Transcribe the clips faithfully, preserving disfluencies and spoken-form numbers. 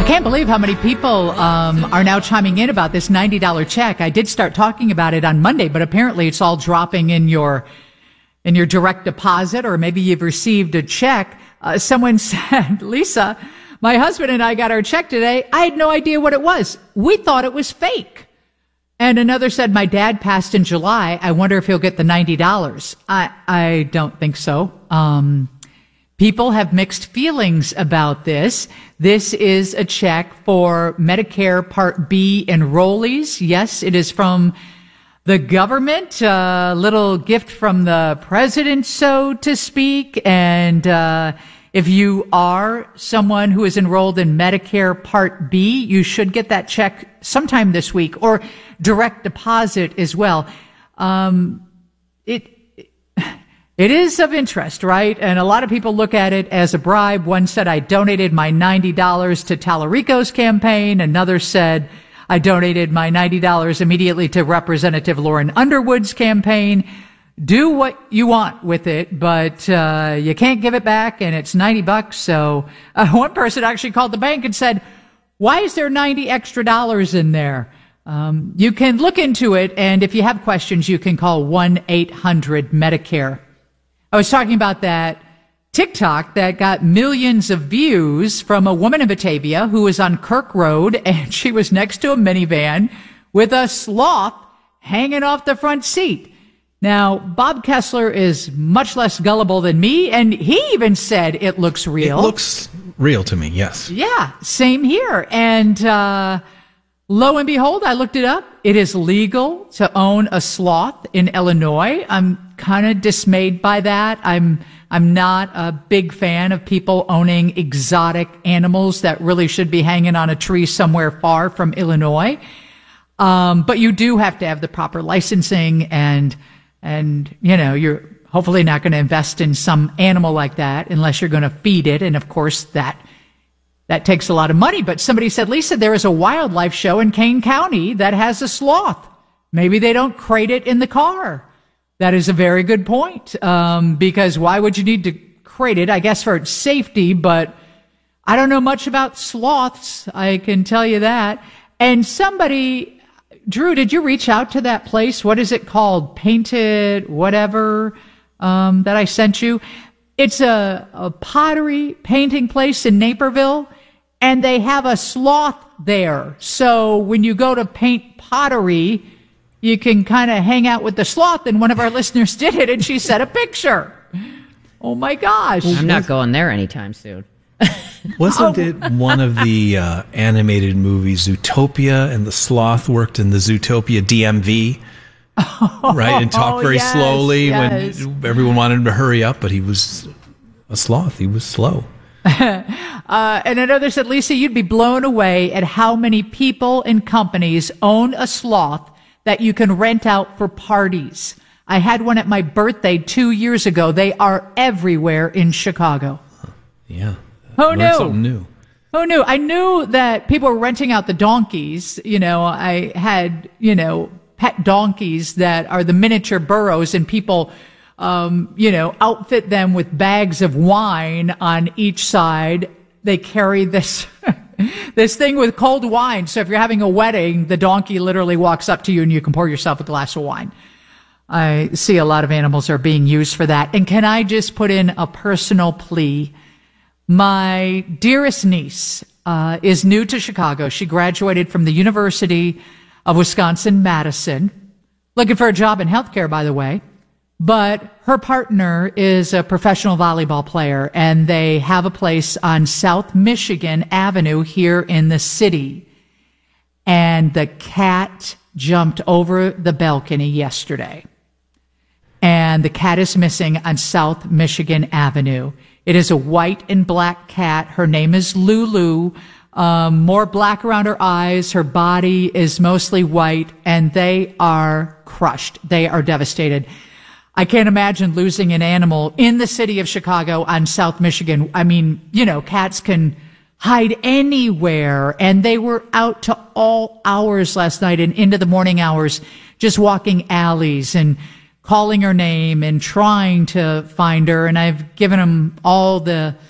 Can't believe how many people um, are now chiming in about this ninety dollars check. I did start talking about it on Monday, but apparently it's all dropping in your in your direct deposit, or maybe you've received a check. Uh, someone said, Lisa, my husband and I got our check today. I had no idea what it was. We thought it was fake. And another said, my dad passed in July. I wonder if he'll get the ninety dollars. I, I don't think so. Um, People have mixed feelings about this. This is a check for Medicare Part B enrollees. Yes, it is from the government, a little gift from the president, so to speak. And uh if you are someone who is enrolled in Medicare Part B, you should get that check sometime this week, or direct deposit as well. Um it It is of interest, right? And a lot of people look at it as a bribe. One said, I donated my ninety dollars to Tallarico's campaign. Another said, I donated my ninety dollars immediately to Representative Lauren Underwood's campaign. Do what you want with it, but uh you can't give it back, and it's ninety bucks. So uh, one person actually called the bank and said, why is there ninety extra dollars in there? Um you can look into it, and if you have questions, you can call one eight hundred Medicare. I was talking about that TikTok that got millions of views from a woman in Batavia who was on Kirk Road, and she was next to a minivan with a sloth hanging off the front seat. Now, Bob Kessler is much less gullible than me, and he even said it looks real. It looks real to me, yes. Yeah, same here. And uh lo and behold, I looked it up. It is legal to own a sloth in Illinois. I'm kind of dismayed by that. I'm I'm not a big fan of people owning exotic animals that really should be hanging on a tree somewhere far from Illinois. Um, but you do have to have the proper licensing, and and you know, you're hopefully not going to invest in some animal like that unless you're going to feed it, and of course that That takes a lot of money. But somebody said, Lisa, there is a wildlife show in Kane County that has a sloth. Maybe they don't crate it in the car. That is a very good point. Um, because why would you need to crate it? I guess for its safety, but I don't know much about sloths. I can tell you that. And somebody, Drew, did you reach out to that place? What is it called? Painted whatever, um, that I sent you? It's a, a pottery painting place in Naperville, and they have a sloth there. So when you go to paint pottery, you can kind of hang out with the sloth. And one of our listeners did it, and she sent a picture. Oh, my gosh. I'm not going there anytime soon. Wasn't it one of the uh, animated movies, Zootopia, and the sloth worked in the Zootopia D M V? Right, and talked very yes, slowly yes. when everyone wanted him to hurry up, but he was a sloth. He was slow. uh, and another said, Lisa, you'd be blown away at how many people and companies own a sloth that you can rent out for parties. I had one at my birthday two years ago. They are everywhere in Chicago. Yeah. Who Learned knew? Something new. Who knew? I knew that people were renting out the donkeys. You know, I had, you know, pet donkeys that are the miniature burros, and people, um, you know, outfit them with bags of wine on each side. They carry this, this thing with cold wine. So if you're having a wedding, the donkey literally walks up to you and you can pour yourself a glass of wine. I see a lot of animals are being used for that. And can I just put in a personal plea? My dearest niece, uh, is new to Chicago. She graduated from the University of Wisconsin-Madison, looking for a job in healthcare, by the way. But her partner is a professional volleyball player, and they have a place on South Michigan Avenue here in the city. And the cat jumped over the balcony yesterday. And the cat is missing on South Michigan Avenue. It is a white and black cat. Her name is Lulu. Um, more black around her eyes. Her body is mostly white, and they are crushed. They are devastated. I can't imagine losing an animal in the city of Chicago on South Michigan. I mean, you know, cats can hide anywhere, and they were out to all hours last night and into the morning hours, just walking alleys and calling her name and trying to find her. And I've given them all the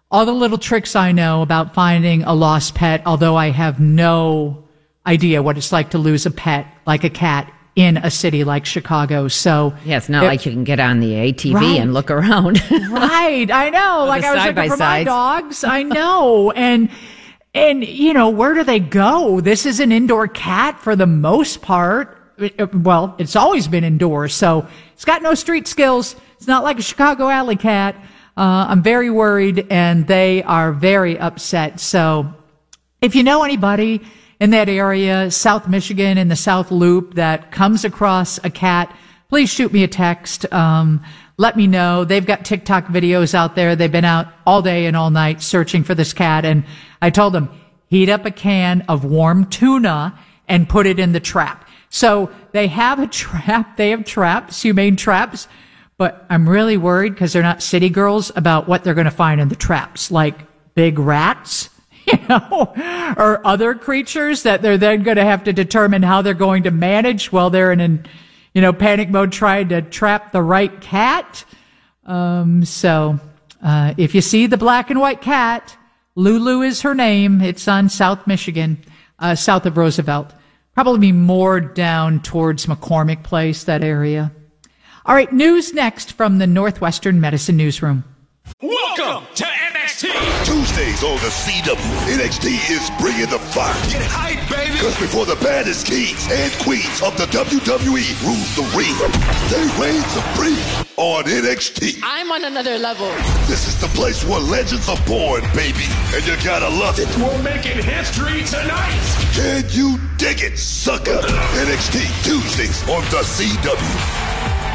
all the little tricks I know about finding a lost pet, although I have no idea what it's like to lose a pet like a cat in a city like Chicago. So yeah, it's not it, like you can get on the A T V right, and look around. Right. I know. Like I was looking for my dogs. I know. And, and, you know, where do they go? This is an indoor cat for the most part. Well, it's always been indoors, so it's got no street skills. It's not like a Chicago alley cat. Uh, I'm very worried, and they are very upset. So if you know anybody in that area, South Michigan, in the South Loop, that comes across a cat, please shoot me a text. Um, let me know. They've got TikTok videos out there. They've been out all day and all night searching for this cat. And I told them, heat up a can of warm tuna and put it in the trap. So they have a trap. They have traps, humane traps. But I'm really worried because they're not city girls about what they're going to find in the traps, like big rats, you know, or other creatures that they're then going to have to determine how they're going to manage while they're in, an, you know, panic mode trying to trap the right cat. Um, so uh, if you see the black and white cat, Lulu is her name. It's on South Michigan, uh, south of Roosevelt. Probably more down towards McCormick Place, that area. All right, news next from the Northwestern Medicine Newsroom. Welcome to N X T. Tuesdays on the C W, N X T is bringing the fire. Get hype, baby. Because before the baddest kings and queens of the W W E rules the ring, they reign supreme on N X T. I'm on another level. This is the place where legends are born, baby. And you gotta love it. We're making history tonight. Can you dig it, sucker? N X T, Tuesdays on the C W.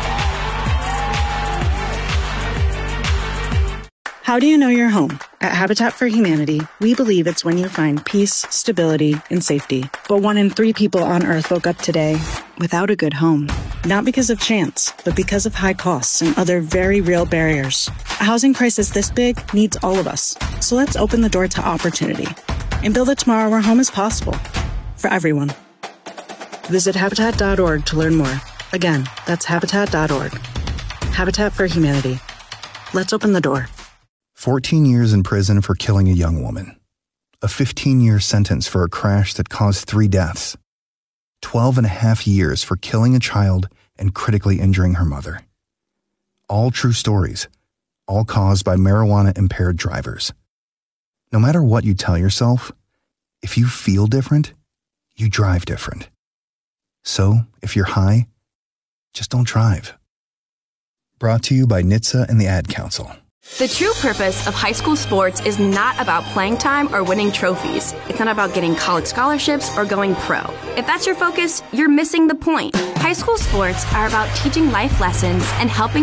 How do you know you're home? At Habitat for Humanity, we believe it's when you find peace, stability, and safety. But one in three people on Earth woke up today without a good home. Not because of chance, but because of high costs and other very real barriers. A housing crisis this big needs all of us. So let's open the door to opportunity and build a tomorrow where home is possible for everyone. Visit Habitat dot org to learn more. Again, that's Habitat dot org. Habitat for Humanity. Let's open the door. fourteen years in prison for killing a young woman. A fifteen-year sentence for a crash that caused three deaths. twelve and a half years for killing a child and critically injuring her mother. All true stories, all caused by marijuana-impaired drivers. No matter what you tell yourself, if you feel different, you drive different. So, if you're high, just don't drive. Brought to you by N H T S A and the Ad Council. The true purpose of high school sports is not about playing time or winning trophies. It's not about getting college scholarships or going pro. If that's your focus, you're missing the point. High school sports are about teaching life lessons and helping